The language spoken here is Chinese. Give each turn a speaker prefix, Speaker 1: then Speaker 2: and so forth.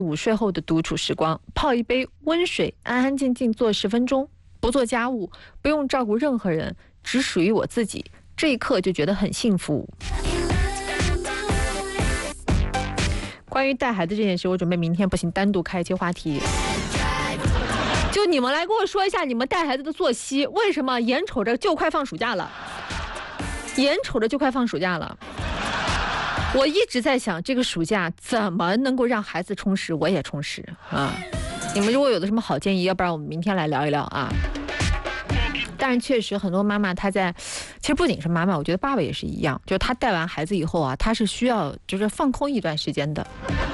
Speaker 1: 午睡后的独处时光，泡一杯温水，安安静静坐10分钟，不做家务，不用照顾任何人，只属于我自己，这一刻就觉得很幸福。关于带孩子这件事，我准备明天不行单独开一期话题。就你们来跟我说一下你们带孩子的作息，为什么眼瞅着就快放暑假了？我一直在想，这个暑假怎么能够让孩子充实，我也充实啊！你们如果有的什么好建议，要不然我们明天来聊一聊啊。但是确实很多妈妈其实不仅是妈妈，我觉得爸爸也是一样，就是他带完孩子以后啊，他是需要就是放空一段时间的。